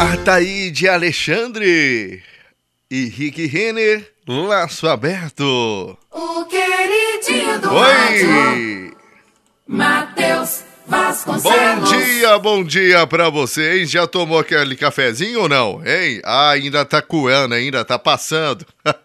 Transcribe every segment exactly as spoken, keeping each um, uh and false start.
Ataíde Alexandre e Rick Renner, Laço Aberto. O queridinho do Oi! rádio, Matheus Vasconcelos. Bom dia, bom dia pra você, hein? Já tomou aquele cafezinho ou não, hein? Ah, ainda tá coando, ainda tá passando.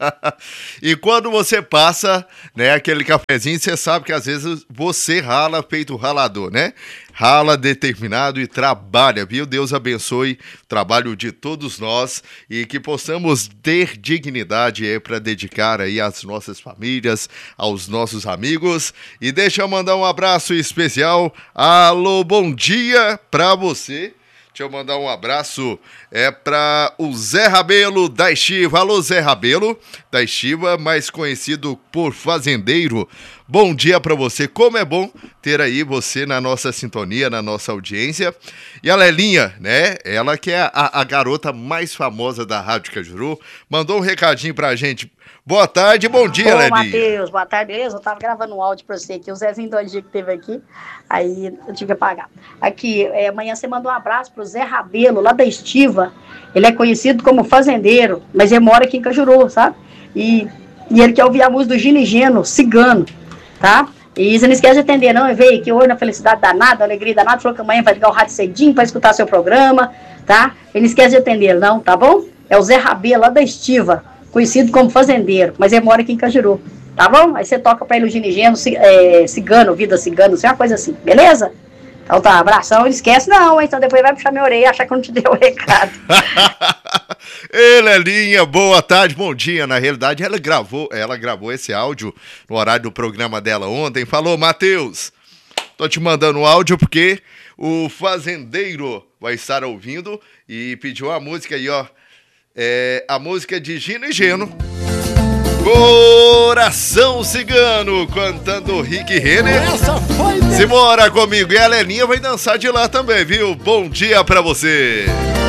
E quando você passa, né, aquele cafezinho, você sabe que às vezes você rala feito ralador, né? Rala determinado e trabalha, viu? Deus abençoe o trabalho de todos nós e que possamos ter dignidade aí para dedicar aí às nossas famílias, aos nossos amigos. E deixa eu mandar um abraço especial. Alô, bom dia para você. Deixa eu mandar um abraço é para o Zé Rabelo da Estiva. Alô, Zé Rabelo da Estiva, mais conhecido por Fazendeiro. Bom dia para você. Como é bom ter aí você na nossa sintonia, na nossa audiência. E a Lelinha, né? Ela que é a, a garota mais famosa da Rádio Cajuru, mandou um recadinho pra gente. Boa tarde, bom dia, Ô, Lelinha. Matheus, boa tarde, beleza? Eu tava gravando um áudio pra você aqui, o Zezinho do dia que teve aqui, aí eu tive que apagar. Aqui, é, amanhã você mandou um abraço pro Zé Rabelo, lá da Estiva. Ele é conhecido como fazendeiro, mas ele mora aqui em Cajuru, sabe? E, e ele quer ouvir a música do Gino e Geno, Cigano, tá? E você não esquece de atender, não. Ele veio aqui hoje na felicidade danada, alegria danada, falou que amanhã vai ligar o rádio cedinho pra escutar seu programa, tá? Ele não esquece de atender, não, tá bom? É o Zé Rabelo, lá da Estiva, conhecido como fazendeiro, mas ele mora aqui em Cajuru, tá bom? Aí você toca pra ele o Gino e Geno, é, Cigano, Vida Cigano, assim, uma coisa assim, beleza? Então tá, abração, não esquece não, hein? Então depois vai puxar minha orelha e achar que eu não te dei o recado. Ei, Lelinha, boa tarde, bom dia. Na realidade, ela gravou, ela gravou esse áudio no horário do programa dela ontem. Falou, Matheus, tô te mandando um áudio porque o fazendeiro vai estar ouvindo e pediu a música aí, ó. É a música de Gino e Geno. Coração Cigano, cantando Rick Renner. Se mora comigo e a Lelinha vai dançar de lá também, viu? Bom dia pra você.